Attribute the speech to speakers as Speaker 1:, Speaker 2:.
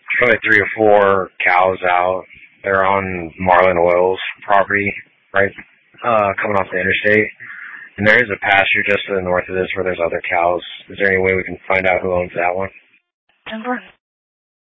Speaker 1: probably 3 or 4 cows out. They're on Marlin Oil's property, right, coming off the interstate. And there is a pasture just to the north of this where there's other cows. Is there any way we can find out who owns that one?